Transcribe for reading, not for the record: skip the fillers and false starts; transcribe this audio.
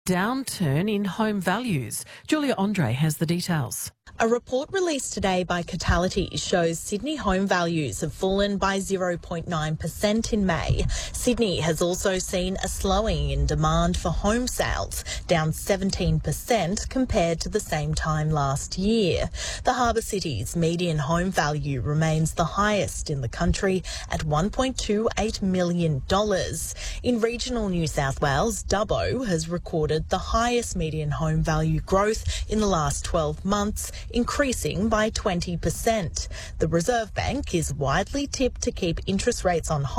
downturn in home values. Julia Andre has the details. A report released today by Catality shows Sydney home values have fallen by 0.9% in May. Sydney has also seen a slowing in demand for home sales, down 17% compared to the same time last year. The harbour city's median home value remains the highest in the country at $1.28 million. In regional New South Wales, Dubbo has recorded the highest median home value growth in the last 12 months, increasing by 20%. The Reserve Bank is widely tipped to keep interest rates on hold